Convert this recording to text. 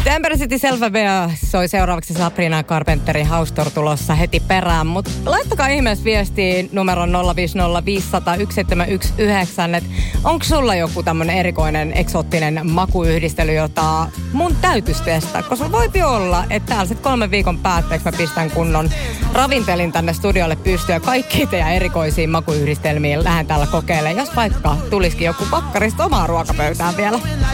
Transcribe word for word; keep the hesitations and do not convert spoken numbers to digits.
Chamber City Selva Bea soi seuraavaksi Sabrina Carpenterin House Tour tulossa heti perään, mutta laittakaa ihmeessä viestiin numeron nolla viisi nolla viisi nolla nolla yksi seitsemän yksi yhdeksän, että onko sulla joku tämmönen erikoinen, eksoottinen makuyhdistely, jota mun täytyisi testaa, koska voipi olla, että täällä sit kolmen viikon päätteeksi mä pistän kunnon ravintelin tänne studiolle pystyyn ja kaikki teidän erikoisiin makuyhdistelmiin lähden täällä kokeilemaan, jos vaikka tulisikin joku pakkarista omaa ruokapöytään vielä.